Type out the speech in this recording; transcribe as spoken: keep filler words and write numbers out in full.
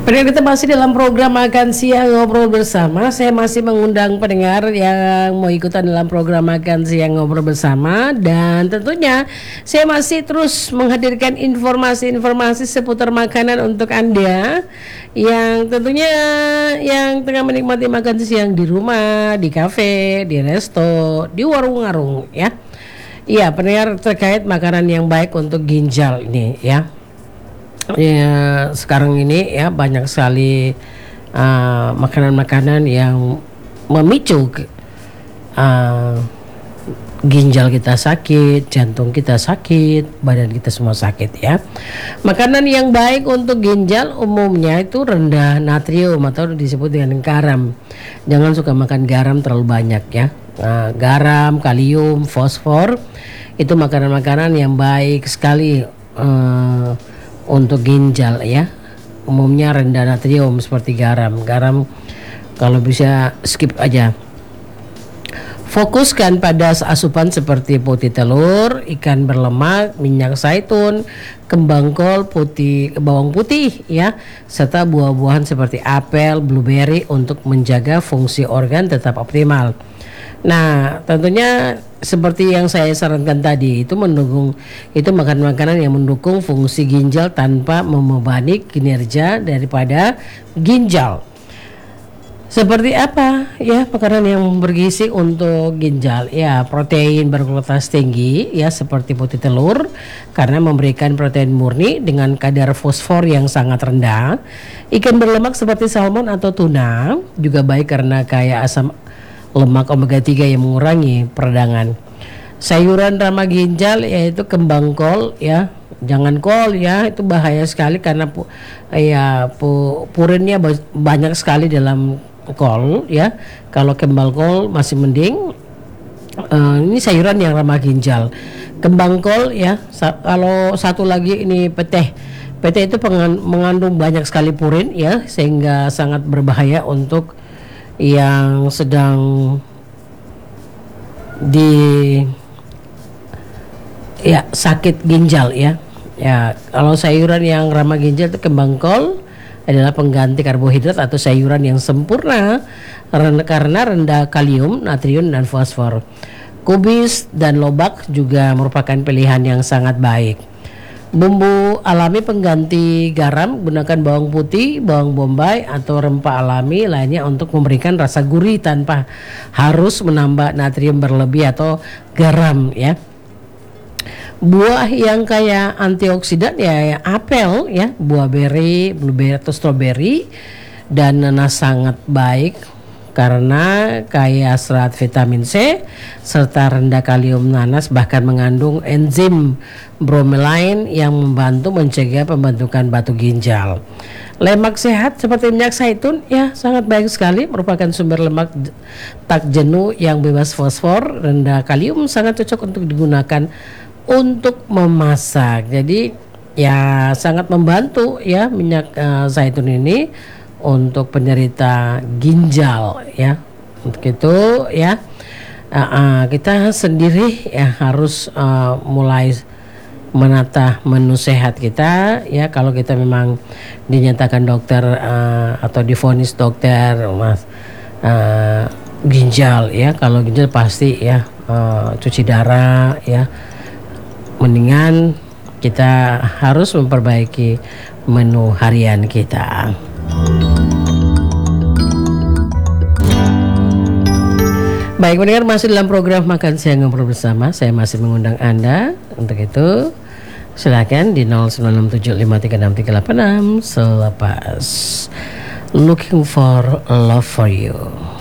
Pendengar, kita masih dalam program Makan Siang Ngobrol Bersama. Saya masih mengundang pendengar yang mau ikutan dalam program Makan Siang Ngobrol Bersama. Dan tentunya saya masih terus menghadirkan informasi-informasi seputar makanan untuk Anda yang tentunya yang tengah menikmati makan siang di rumah, di kafe, di resto, di warung-warung ya. Iya, pendengar, terkait makanan yang baik untuk ginjal ini ya. Ya, sekarang ini ya banyak sekali uh, makanan-makanan yang memicu uh, ginjal kita sakit, jantung kita sakit, badan kita semua sakit ya. Makanan yang baik untuk ginjal umumnya itu rendah natrium atau disebut dengan garam. Jangan suka makan garam terlalu banyak ya. Nah, garam, kalium, fosfor itu makanan-makanan yang baik sekali uh, untuk ginjal ya. Umumnya rendah natrium seperti garam. Garam kalau bisa skip aja. Fokuskan pada asupan seperti putih telur, ikan berlemak, minyak zaitun, kembang kol, putih, bawang putih ya, serta buah-buahan seperti apel, blueberry untuk menjaga fungsi organ tetap optimal. Nah, tentunya seperti yang saya sarankan tadi, itu mendukung, itu makan-makanan yang mendukung fungsi ginjal tanpa membebani kinerja daripada ginjal. Seperti apa ya makanan yang bergizi untuk ginjal? Ya, protein berkualitas tinggi ya seperti putih telur karena memberikan protein murni dengan kadar fosfor yang sangat rendah. Ikan berlemak seperti salmon atau tuna juga baik karena kaya asam lemak omega tiga yang mengurangi peradangan. Sayuran ramah ginjal yaitu kembang kol ya. Jangan kol ya, itu bahaya sekali karena pu, ya pu, purinnya banyak sekali dalam kol ya. Kalau kembang kol masih mending. Uh, ini sayuran yang ramah ginjal. Kembang kol ya. Sa- kalau satu lagi ini peteh. Peteh itu pengan, mengandung banyak sekali purin ya, sehingga sangat berbahaya untuk yang sedang di ya sakit ginjal ya. Ya, kalau sayuran yang ramah ginjal itu kembang kol adalah pengganti karbohidrat atau sayuran yang sempurna karena rendah kalium, natrium dan fosfor. Kubis dan lobak juga merupakan pilihan yang sangat baik. Bumbu alami pengganti garam, gunakan bawang putih, bawang bombay atau rempah alami lainnya untuk memberikan rasa gurih tanpa harus menambah natrium berlebih atau garam ya. Buah yang kaya antioksidan ya, ya apel ya, buah beri, blueberry atau strawberry dan nanas sangat baik karena kaya serat vitamin C serta rendah kalium. Nanas bahkan mengandung enzim bromelain yang membantu mencegah pembentukan batu ginjal. Lemak sehat seperti minyak zaitun ya sangat baik sekali, merupakan sumber lemak tak jenuh yang bebas fosfor, rendah kalium, sangat cocok untuk digunakan untuk memasak. Jadi ya sangat membantu ya minyak uh, zaitun ini untuk penderita ginjal ya. Untuk itu ya uh, uh, kita sendiri ya harus uh, mulai menata menu sehat kita ya. Kalau kita memang dinyatakan dokter uh, atau divonis dokter mas uh, ginjal ya, kalau ginjal pasti ya uh, cuci darah ya, mendingan kita harus memperbaiki menu harian kita. Baik pendengar, masih dalam program Makan Siang Ngobrol Bersama. Saya masih mengundang Anda. Untuk itu silakan di nol sembilan enam tujuh lima tiga enam tiga delapan enam selepas Looking for Love for You.